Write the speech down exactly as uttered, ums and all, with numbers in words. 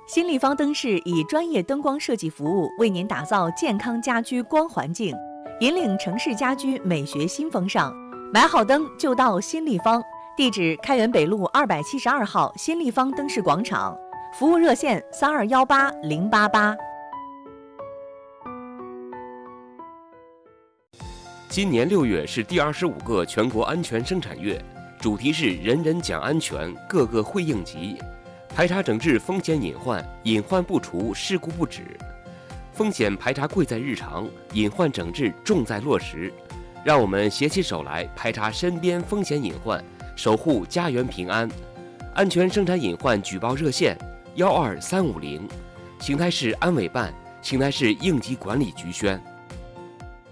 新立方灯饰以专业灯光设计服务为您打造健康家居光环境，引领城市家居美学新风尚。买好灯就到新立方，地址开元北路二百七十二号新立方灯饰广场，服务热线三二幺八零八八。 今年六月是第二十五个全国安全生产月，主题是人人讲安全，个个会应急。排查整治风险隐患，隐患不除，事故不止。风险排查贵在日常，隐患整治重在落实。让我们携起手来，排查身边风险隐患，守护家园平安。安全生产隐患举报热线：幺二三五零，邢台市安委办、邢台市应急管理局宣。